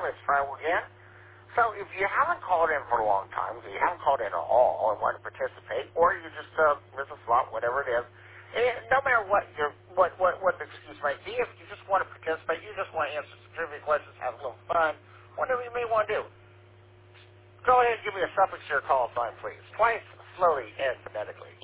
Let's try again. So if you haven't called in for a long time, if you haven't called in at all and want to participate, or you just miss a slot, whatever it is, and no matter what what the excuse might be, if you just want to participate, you just want to answer some trivia questions, have a little fun, whatever you may want to do, go ahead and give me a suffix to your call sign, please. Twice, slowly, and phonetically.